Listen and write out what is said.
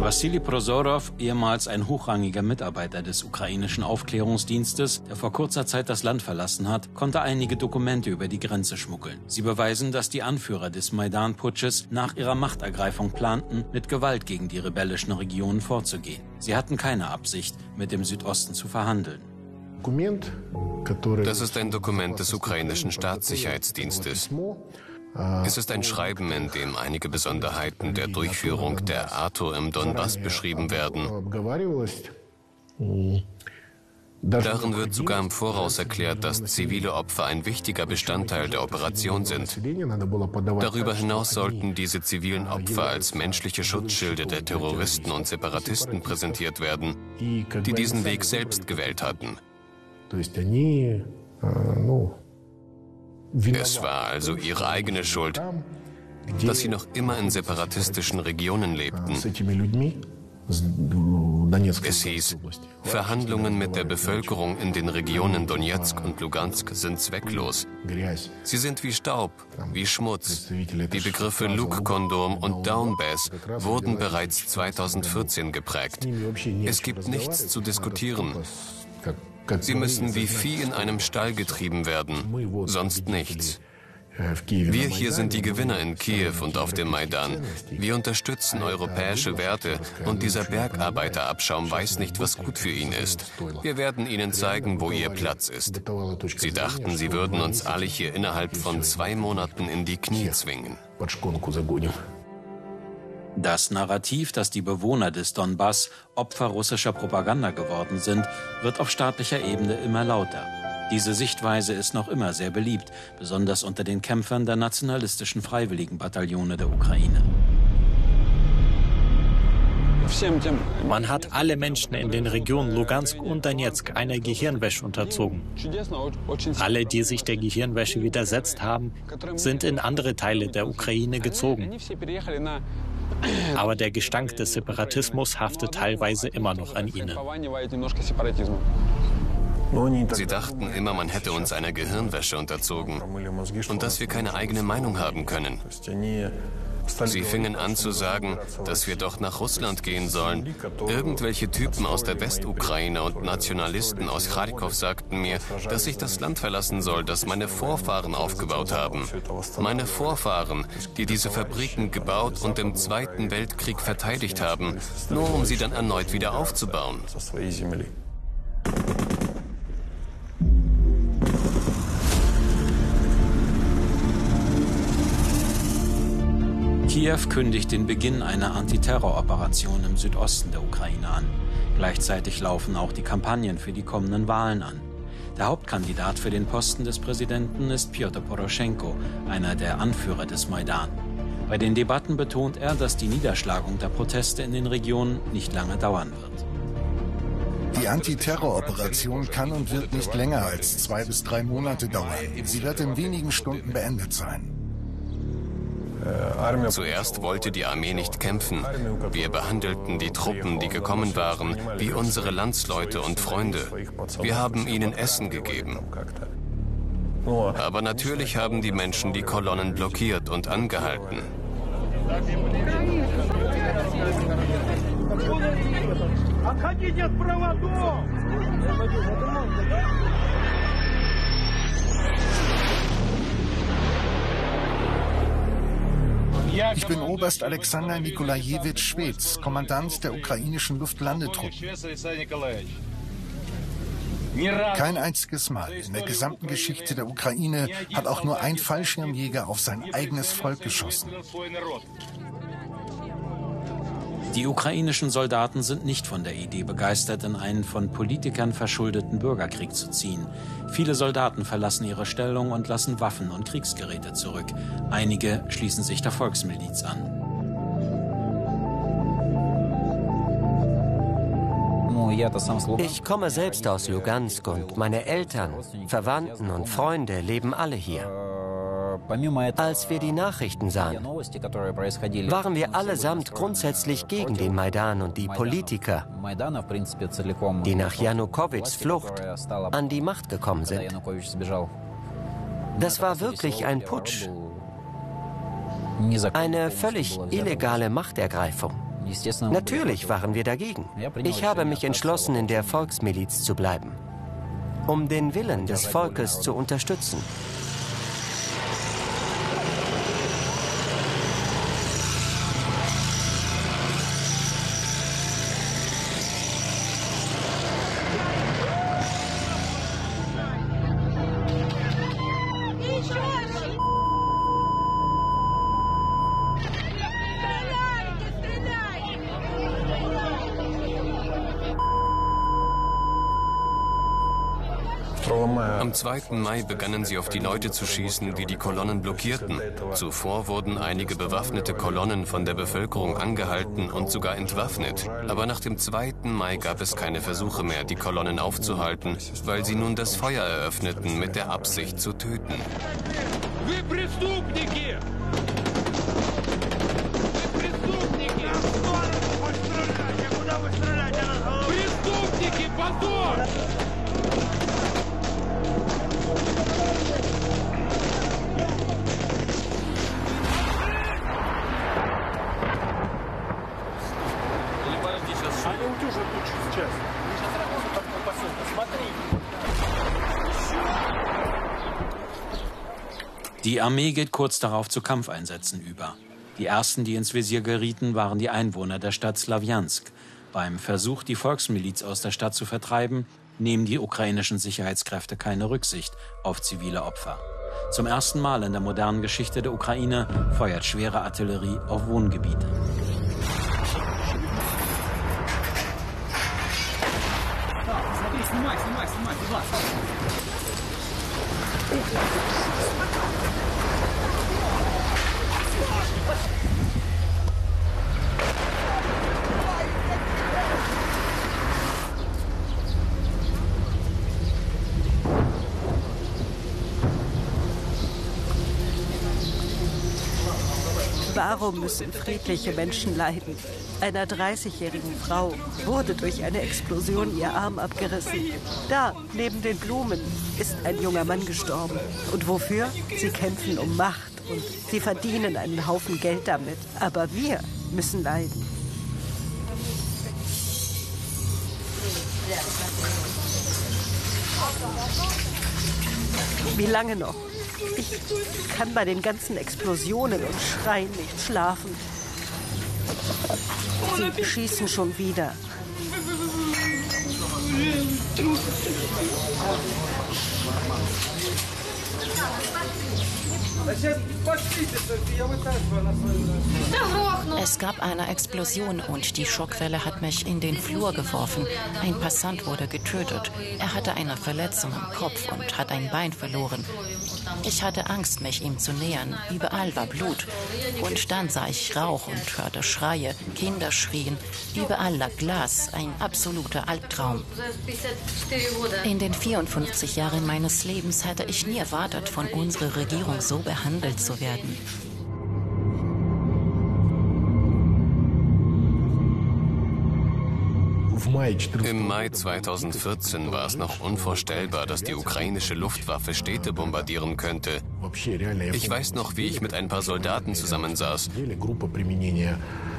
Wassili Prozorov, ehemals ein hochrangiger Mitarbeiter des ukrainischen Aufklärungsdienstes, der vor kurzer Zeit das Land verlassen hat, konnte einige Dokumente über die Grenze schmuggeln. Sie beweisen, dass die Anführer des Maidan-Putsches nach ihrer Machtergreifung planten, mit Gewalt gegen die rebellischen Regionen vorzugehen. Sie hatten keine Absicht, mit dem Südosten zu verhandeln. Das ist ein Dokument des ukrainischen Staatssicherheitsdienstes. Es ist ein Schreiben, in dem einige Besonderheiten der Durchführung der ATO im Donbass beschrieben werden. Darin wird sogar im Voraus erklärt, dass zivile Opfer ein wichtiger Bestandteil der Operation sind. Darüber hinaus sollten diese zivilen Opfer als menschliche Schutzschilde der Terroristen und Separatisten präsentiert werden, die diesen Weg selbst gewählt hatten. Es war also ihre eigene Schuld, dass sie noch immer in separatistischen Regionen lebten. Es hieß, Verhandlungen mit der Bevölkerung in den Regionen Donetsk und Lugansk sind zwecklos. Sie sind wie Staub, wie Schmutz. Die Begriffe Luke-Kondom und Downbass wurden bereits 2014 geprägt. Es gibt nichts zu diskutieren. Sie müssen wie Vieh in einem Stall getrieben werden, sonst nichts. Wir hier sind die Gewinner in Kiew und auf dem Maidan. Wir unterstützen europäische Werte und dieser Bergarbeiterabschaum weiß nicht, was gut für ihn ist. Wir werden ihnen zeigen, wo ihr Platz ist. Sie dachten, sie würden uns alle hier innerhalb von 2 Monaten in die Knie zwingen. Das Narrativ, dass die Bewohner des Donbass Opfer russischer Propaganda geworden sind, wird auf staatlicher Ebene immer lauter. Diese Sichtweise ist noch immer sehr beliebt, besonders unter den Kämpfern der nationalistischen Freiwilligenbataillone der Ukraine. Man hat alle Menschen in den Regionen Lugansk und Donetsk einer Gehirnwäsche unterzogen. Alle, die sich der Gehirnwäsche widersetzt haben, sind in andere Teile der Ukraine gezogen. Aber der Gestank des Separatismus haftet teilweise immer noch an ihnen. Sie dachten immer, man hätte uns einer Gehirnwäsche unterzogen und dass wir keine eigene Meinung haben können. Sie fingen an zu sagen, dass wir doch nach Russland gehen sollen. Irgendwelche Typen aus der Westukraine und Nationalisten aus Charkow sagten mir, dass ich das Land verlassen soll, das meine Vorfahren aufgebaut haben. Meine Vorfahren, die diese Fabriken gebaut und im Zweiten Weltkrieg verteidigt haben, nur um sie dann erneut wieder aufzubauen. Kiew kündigt den Beginn einer Antiterroroperation im Südosten der Ukraine an. Gleichzeitig laufen auch die Kampagnen für die kommenden Wahlen an. Der Hauptkandidat für den Posten des Präsidenten ist Pjotr Poroschenko, einer der Anführer des Maidan. Bei den Debatten betont er, dass die Niederschlagung der Proteste in den Regionen nicht lange dauern wird. Die Antiterroroperation kann und wird nicht länger als 2 bis 3 Monate dauern. Sie wird in wenigen Stunden beendet sein. Zuerst wollte die Armee nicht kämpfen. Wir behandelten die Truppen, die gekommen waren, wie unsere Landsleute und Freunde. Wir haben ihnen Essen gegeben. Aber natürlich haben die Menschen die Kolonnen blockiert und angehalten. Ich bin Oberst Alexander Nikolajewitsch Schwedz, Kommandant der ukrainischen Luftlandetruppen. Kein einziges Mal in der gesamten Geschichte der Ukraine hat auch nur ein Fallschirmjäger auf sein eigenes Volk geschossen. Die ukrainischen Soldaten sind nicht von der Idee begeistert, in einen von Politikern verschuldeten Bürgerkrieg zu ziehen. Viele Soldaten verlassen ihre Stellung und lassen Waffen und Kriegsgeräte zurück. Einige schließen sich der Volksmiliz an. Ich komme selbst aus Lugansk und meine Eltern, Verwandten und Freunde leben alle hier. Als wir die Nachrichten sahen, waren wir allesamt grundsätzlich gegen den Maidan und die Politiker, die nach Janukowitschs Flucht an die Macht gekommen sind. Das war wirklich ein Putsch, eine völlig illegale Machtergreifung. Natürlich waren wir dagegen. Ich habe mich entschlossen, in der Volksmiliz zu bleiben, um den Willen des Volkes zu unterstützen. Am 2. Mai begannen sie auf die Leute zu schießen, die die Kolonnen blockierten. Zuvor wurden einige bewaffnete Kolonnen von der Bevölkerung angehalten und sogar entwaffnet. Aber nach dem 2. Mai gab es keine Versuche mehr, die Kolonnen aufzuhalten, weil sie nun das Feuer eröffneten mit der Absicht zu töten. Die Armee geht kurz darauf zu Kampfeinsätzen über. Die ersten, die ins Visier gerieten, waren die Einwohner der Stadt Slawjansk. Beim Versuch, die Volksmiliz aus der Stadt zu vertreiben, nehmen die ukrainischen Sicherheitskräfte keine Rücksicht auf zivile Opfer. Zum ersten Mal in der modernen Geschichte der Ukraine feuert schwere Artillerie auf Wohngebiete. Warum müssen friedliche Menschen leiden? Einer 30-jährigen Frau wurde durch eine Explosion ihr Arm abgerissen. Da, neben den Blumen, ist ein junger Mann gestorben. Und wofür? Sie kämpfen um Macht und sie verdienen einen Haufen Geld damit. Aber wir müssen leiden. Wie lange noch? Ich kann bei den ganzen Explosionen und Schreien nicht schlafen. Sie schießen schon wieder. Es gab eine Explosion und die Schockwelle hat mich in den Flur geworfen. Ein Passant wurde getötet. Er hatte eine Verletzung am Kopf und hat ein Bein verloren. Ich hatte Angst, mich ihm zu nähern. Überall war Blut. Und dann sah ich Rauch und hörte Schreie. Kinder schrien. Überall lag Glas. Ein absoluter Albtraum. In den 54 Jahren meines Lebens hatte ich nie erwartet, von unserer Regierung so behandelt zu werden. Im Mai 2014 war es noch unvorstellbar, dass die ukrainische Luftwaffe Städte bombardieren könnte. Ich weiß noch, wie ich mit ein paar Soldaten zusammensaß.